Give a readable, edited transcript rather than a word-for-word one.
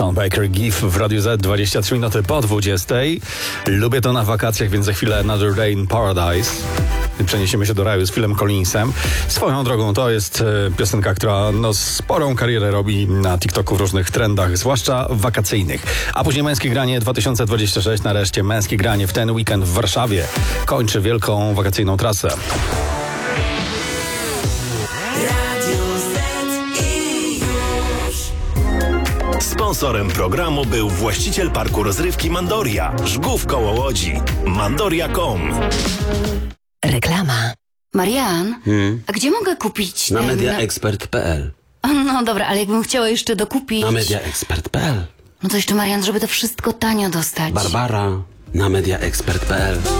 Sean Baker, Give w Radiu Z, 23 minuty po 20. Lubię to na wakacjach, więc za chwilę Another Day in Paradise. Przeniesiemy się do raju z Philem Collinsem. Swoją drogą to jest piosenka, która sporą karierę robi na TikToku w różnych trendach, zwłaszcza wakacyjnych. A później Męskie Granie 2026, nareszcie Męskie Granie w ten weekend w Warszawie kończy wielką wakacyjną trasę. Sponsorem programu był właściciel parku rozrywki Mandoria, Żgów koło Łodzi. Mandoria.com. Reklama. Marian, a gdzie mogę kupić Na mediaexpert.pl. No dobra, ale jakbym chciała jeszcze dokupić... Na mediaexpert.pl. No to jeszcze, Marian, żeby to wszystko tanio dostać. Barbara, na mediaexpert.pl.